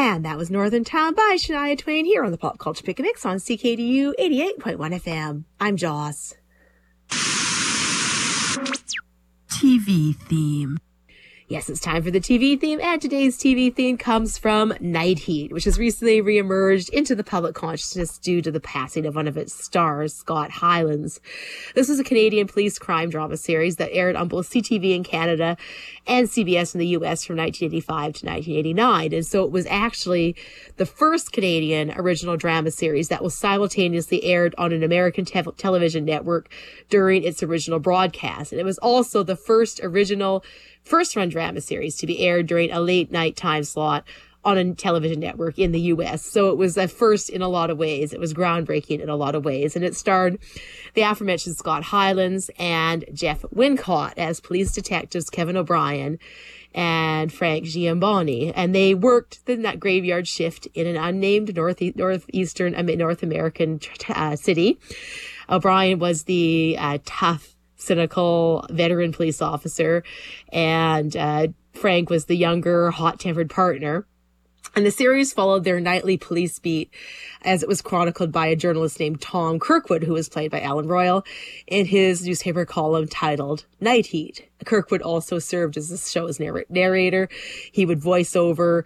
And that was Northern Town by Shania Twain here on the Pop Culture Pick a Mix on CKDU 88.1 FM. I'm Joss. TV theme. Yes, it's time for the TV theme, and today's TV theme comes from Night Heat, which has recently reemerged into the public consciousness due to the passing of one of its stars, Scott Hylands. This was a Canadian police crime drama series that aired on both CTV in Canada and CBS in the US from 1985 to 1989, and so it was actually the first Canadian original drama series that was simultaneously aired on an American television network during its original broadcast, and it was also the first first-run drama series to be aired during a late-night time slot on a television network in the U.S. So it was a first in a lot of ways. It was groundbreaking in a lot of ways. And it starred the aforementioned Scott Hylands and Jeff Wincott as police detectives Kevin O'Brien and Frank Giamboni. And they worked the graveyard shift in an unnamed North American city. O'Brien was the tough, cynical veteran police officer, and Frank was the younger, hot-tempered partner. And the series followed their nightly police beat as it was chronicled by a journalist named Tom Kirkwood, who was played by Alan Royal, in his newspaper column titled Night Heat. Kirkwood also served as the show's narrator. He would voice over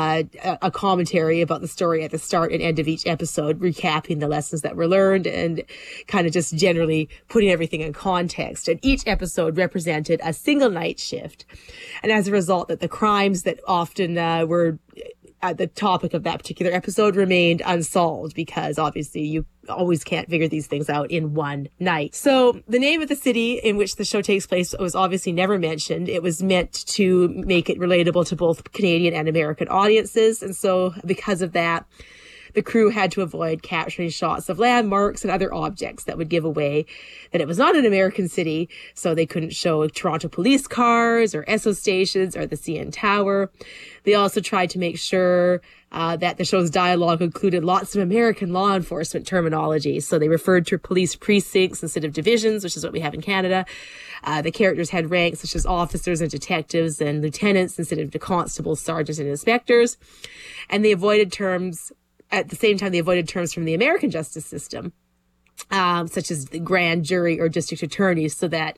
a commentary about the story at the start and end of each episode, recapping the lessons that were learned and kind of just generally putting everything in context. And each episode represented a single night shift. And as a result, that the crimes that often were at the topic of that particular episode remained unsolved, because obviously you always can't figure these things out in one night. So the name of the city in which the show takes place was obviously never mentioned. It was meant to make it relatable to both Canadian and American audiences. And so because of that, the crew had to avoid capturing shots of landmarks and other objects that would give away that it was not an American city. So they couldn't show Toronto police cars or Esso stations or the CN Tower. They also tried to make sure that the show's dialogue included lots of American law enforcement terminology. So they referred to police precincts instead of divisions, which is what we have in Canada. The characters had ranks such as officers and detectives and lieutenants instead of constables, sergeants, and inspectors. And they avoided terms at the same time, they avoided terms from the American justice system, such as the grand jury or district attorneys, so that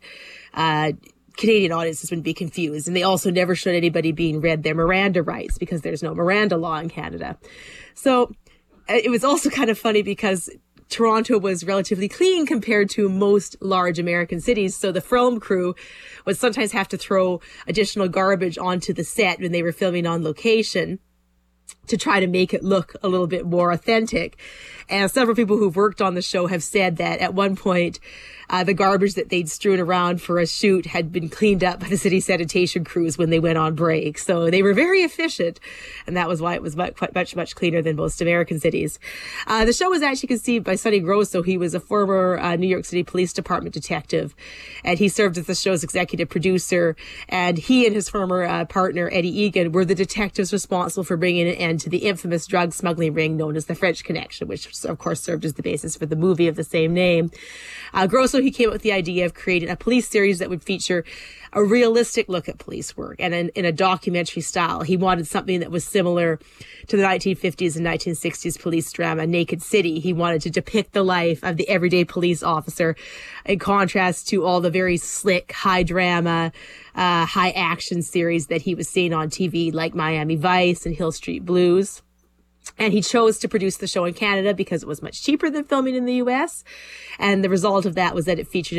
Canadian audiences wouldn't be confused. And they also never showed anybody being read their Miranda rights, because there's no Miranda law in Canada. So it was also kind of funny because Toronto was relatively clean compared to most large American cities. So the film crew would sometimes have to throw additional garbage onto the set when they were filming on location to try to make it look a little bit more authentic. And several people who've worked on the show have said that at one point, the garbage that they'd strewn around for a shoot had been cleaned up by the city sanitation crews when they went on break. So they were very efficient, and that was why it was much cleaner than most American cities. The show was actually conceived by Sonny Grosso. He was a former New York City Police Department detective, and he served as the show's executive producer. And he and his former partner, Eddie Egan, were the detectives responsible for bringing an end to the infamous drug smuggling ring known as the French Connection, which of course served as the basis for the movie of the same name. Grosso, he came up with the idea of creating a police series that would feature a realistic look at police work and in a documentary style. He wanted something that was similar to the 1950s and 1960s police drama Naked City. He wanted to depict the life of the everyday police officer in contrast to all the very slick, high drama, high action series that he was seeing on TV, like Miami Vice and Hill Street Blues. And he chose to produce the show in Canada because it was much cheaper than filming in the US. And the result of that was that it featured